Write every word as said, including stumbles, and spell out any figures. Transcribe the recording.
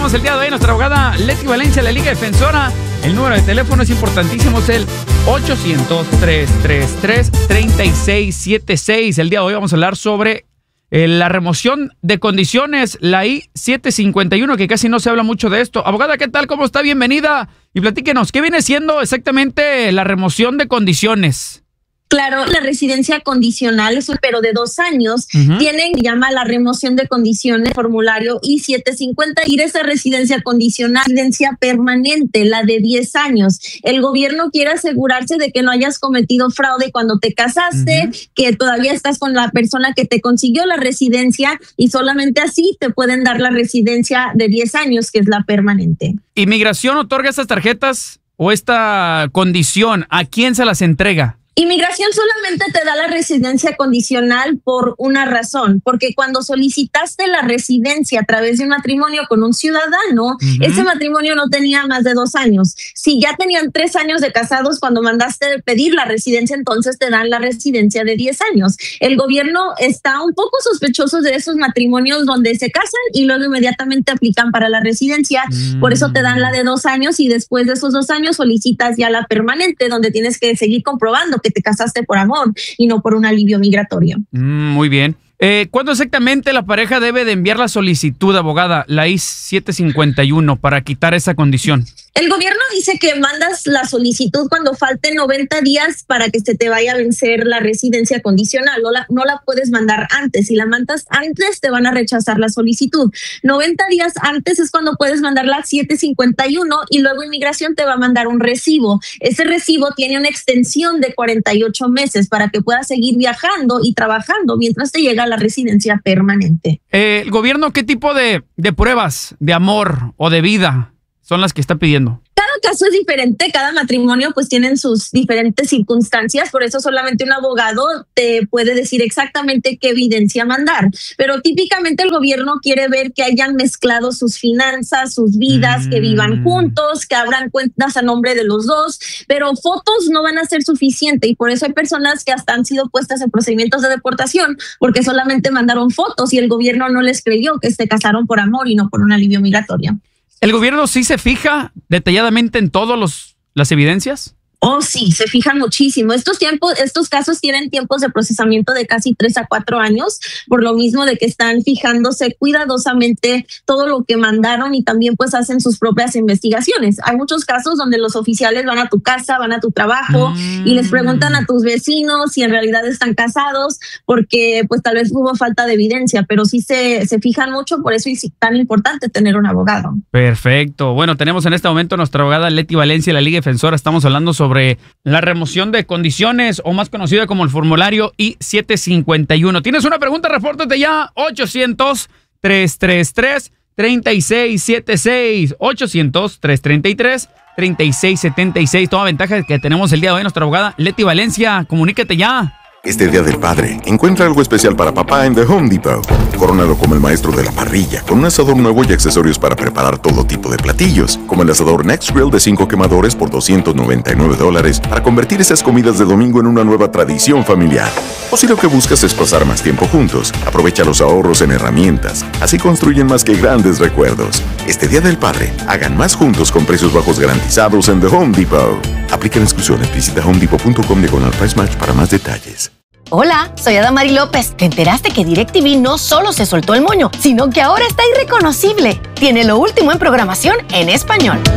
tenemos el día de hoy nuestra abogada Leti Valencia, la Liga Defensora. El número de teléfono es importantísimo, es el ochocientos, trescientos treinta y tres, treinta y seis setenta y seis. El día de hoy vamos a hablar sobre eh, la remoción de condiciones, la I setecientos cincuenta y uno, que casi no se habla mucho de esto. Abogada, ¿qué tal? ¿Cómo está? Bienvenida. Y platíquenos, ¿qué viene siendo exactamente la remoción de condiciones? Claro, la residencia condicional es un pero de dos años. Uh-huh. Tienen, llama la remoción de condiciones, formulario I setecientos cincuenta, y esa residencia condicional, residencia permanente, la de diez años. El gobierno quiere asegurarse de que no hayas cometido fraude cuando te casaste, uh-huh. que todavía estás con la persona que te consiguió la residencia, y solamente así te pueden dar la residencia de diez años, que es la permanente. ¿Inmigración otorga estas tarjetas o esta condición? ¿A quién se las entrega? Inmigración solamente te da la residencia condicional por una razón, porque cuando solicitaste la residencia a través de un matrimonio con un ciudadano, uh-huh. ese matrimonio no tenía más de dos años. Si ya tenían tres años de casados cuando mandaste pedir la residencia, entonces te dan la residencia de diez años. El gobierno está un poco sospechoso de esos matrimonios donde se casan y luego inmediatamente aplican para la residencia, uh-huh. por eso te dan la de dos años y después de esos dos años solicitas ya la permanente, donde tienes que seguir comprobando que te casaste por amor y no por un alivio migratorio. Mm, muy bien. Eh, ¿Cuándo exactamente la pareja debe de enviar la solicitud, abogada, la I setecientos cincuenta y uno, para quitar esa condición? El gobierno dice que mandas la solicitud cuando falten noventa días para que se te vaya a vencer la residencia condicional. No la, no la puedes mandar antes. Si la mandas antes, te van a rechazar la solicitud. noventa días antes es cuando puedes mandar la setecientos cincuenta y uno y luego inmigración te va a mandar un recibo. Ese recibo tiene una extensión de cuarenta y ocho meses para que puedas seguir viajando y trabajando mientras te llega la residencia permanente. Eh, ¿El gobierno qué tipo de, de pruebas de amor o de vida son las que está pidiendo? Cada caso es diferente, cada matrimonio pues tienen sus diferentes circunstancias, por eso solamente un abogado te puede decir exactamente qué evidencia mandar, pero típicamente el gobierno quiere ver que hayan mezclado sus finanzas, sus vidas, mm. que vivan juntos, que abran cuentas a nombre de los dos, pero fotos no van a ser suficiente y por eso hay personas que hasta han sido puestas en procedimientos de deportación porque solamente mandaron fotos y el gobierno no les creyó que se casaron por amor y no por un alivio migratorio. ¿El gobierno sí se fija detalladamente en todas las evidencias? Oh, sí, se fijan muchísimo. Estos tiempos, estos casos tienen tiempos de procesamiento de casi tres a cuatro años, por lo mismo de que están fijándose cuidadosamente todo lo que mandaron y también pues hacen sus propias investigaciones. Hay muchos casos donde los oficiales van a tu casa, van a tu trabajo mm. y les preguntan a tus vecinos si en realidad están casados, porque pues tal vez hubo falta de evidencia, pero sí se, se fijan mucho, por eso es tan importante tener un abogado. Perfecto. Bueno, tenemos en este momento a nuestra abogada Leti Valencia, la Liga Defensora. Estamos hablando sobre sobre la remoción de condiciones, o más conocida como el formulario I setecientos cincuenta y uno. ¿Tienes una pregunta? Repórtate ya. ochocientos, trescientos treinta y tres, treinta y seis setenta y seis. ochocientos, trescientos treinta y tres, treinta y seis setenta y seis. Toda ventaja que tenemos el día de hoy nuestra abogada Leti Valencia. Comuníquete ya. Este Día del Padre, encuentra algo especial para papá en The Home Depot. Corónalo como el maestro de la parrilla, con un asador nuevo y accesorios para preparar todo tipo de platillos, como el asador Next Grill de cinco quemadores por doscientos noventa y nueve dólares, para convertir esas comidas de domingo en una nueva tradición familiar. O si lo que buscas es pasar más tiempo juntos, aprovecha los ahorros en herramientas, así construyen más que grandes recuerdos. Este Día del Padre, hagan más juntos con precios bajos garantizados en The Home Depot. Aplican exclusiones, visita home depot punto com diagonal price match para más detalles. Hola, soy Adamari López. ¿Te enteraste que DirecTV no solo se soltó el moño, sino que ahora está irreconocible? Tiene lo último en programación en español.